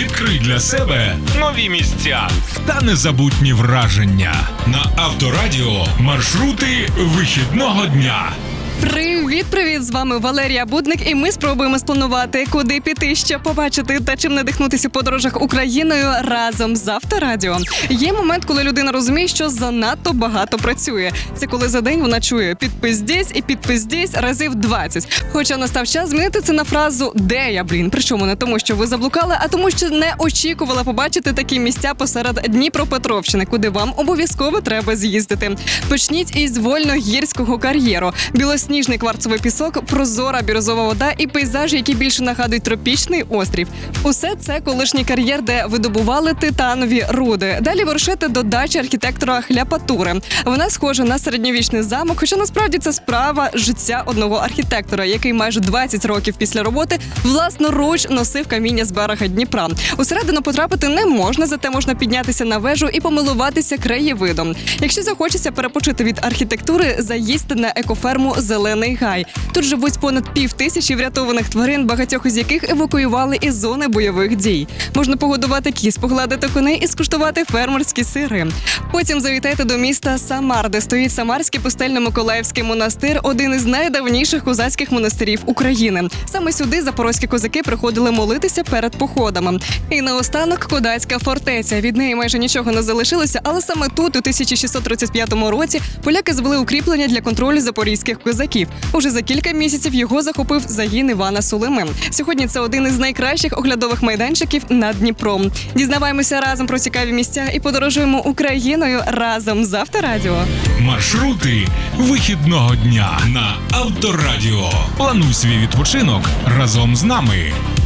Відкрий для себе нові місця та незабутні враження. На Авторадіо маршрути вихідного дня. Привіт! З вами Валерія Будник, і ми спробуємо спланувати, куди піти, що побачити та чим надихнутися у подорожах Україною разом з Авторадіо. Є момент, коли людина розуміє, що занадто багато працює. Це коли за день вона чує підпис десь і підпис десь разів 20. Хоча настав час змінити це на фразу «Де я, блін?». Причому не тому, що ви заблукали, а тому, що не очікувала побачити такі місця посеред Дніпропетровщини, куди вам обов'язково треба з'їздити. Почніть із Вольногірського кар'єру. Білосніжний кварцовий пісок, прозора бірюзова вода і пейзажі, які більше нагадують тропічний острів. Усе це колишній кар'єр, де видобували титанові руди. Далі вирушити до дачі архітектора Хляпатури. Вона схожа на середньовічний замок, хоча насправді це справа життя одного архітектора, який майже 20 років після роботи власноруч носив каміння з берега Дніпра. Усередину потрапити не можна, зате можна піднятися на вежу і помилуватися краєвидом. Якщо захочеться перепочити від архітектури, заїздьте на екоферму «Зелений гай». Тут живуть понад 5000 врятованих тварин, багатьох із яких евакуювали із зони бойових дій. Можна погодувати кіз, погладити коней і скуштувати фермерські сири. Потім завітайте до міста Самар, де стоїть Самарський пустельно-миколаївський монастир, один із найдавніших козацьких монастирів України. Саме сюди запорозькі козаки приходили молитися перед походами. І наостанок Кодацька фортеця. Від неї майже нічого не залишилося, але саме тут, у 1635 році, поляки звели укріплення для контролю запорізьких козаків. Уже за кілька місяців його захопив загін Івана Сулими. Сьогодні це один із найкращих оглядових майданчиків над Дніпром. Дізнаваємося разом про цікаві місця і подорожуємо Україною разом з Авторадіо. Маршрути вихідного дня на Авторадіо. Плануй свій відпочинок разом з нами.